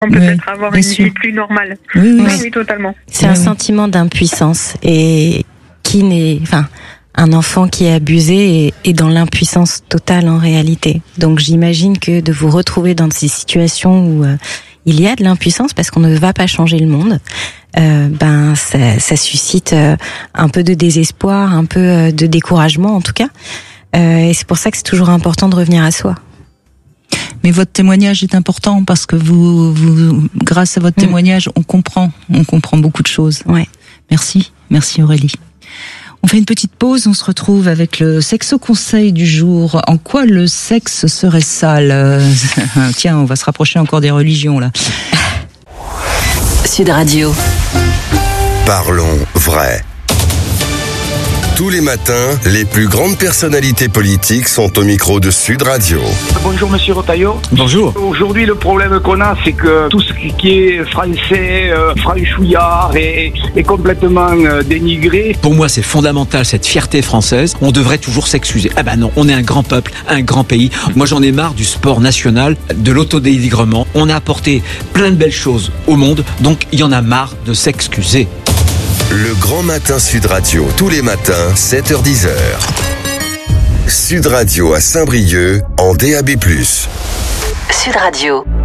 peut-être avoir une vie plus normale. Oui, totalement. C'est un sentiment d'impuissance et un enfant qui est abusé est dans l'impuissance totale en réalité. Donc j'imagine que de vous retrouver dans ces situations où il y a de l'impuissance parce qu'on ne va pas changer le monde, ça suscite un peu de désespoir, un peu de découragement en tout cas. Et c'est pour ça que c'est toujours important de revenir à soi. Mais votre témoignage est important parce que vous grâce à votre témoignage, on comprend beaucoup de choses. Ouais. Merci Aurélie. On fait une petite pause, on se retrouve avec le sexo conseil du jour. En quoi le sexe serait sale ? Tiens, on va se rapprocher encore des religions là. Sud Radio. Parlons vrai. Tous les matins, les plus grandes personnalités politiques sont au micro de Sud Radio. Bonjour Monsieur Retailleau. Bonjour. Aujourd'hui, le problème qu'on a, c'est que tout ce qui est français, franchouillard est complètement dénigré. Pour moi, c'est fondamental, cette fierté française. On devrait toujours s'excuser. Ah ben non, on est un grand peuple, un grand pays. Moi, j'en ai marre du sport national, de l'autodénigrement. On a apporté plein de belles choses au monde, donc il y en a marre de s'excuser. Le Grand Matin Sud Radio, tous les matins, 7h-10h. Sud Radio à Saint-Brieuc, en DAB+. Sud Radio.